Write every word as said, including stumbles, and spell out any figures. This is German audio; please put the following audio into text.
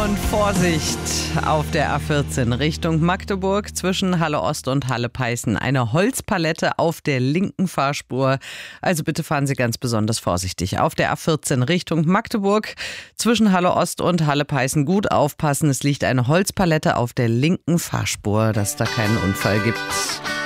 Und Vorsicht auf der A vierzehn Richtung Magdeburg zwischen Halle Ost und Halle Peißen. Eine Holzpalette auf der linken Fahrspur. Also bitte fahren Sie ganz besonders vorsichtig. Auf der A vierzehn Richtung Magdeburg zwischen Halle Ost und Halle Peißen gut aufpassen. Es liegt eine Holzpalette auf der linken Fahrspur, dass es da keinen Unfall gibt.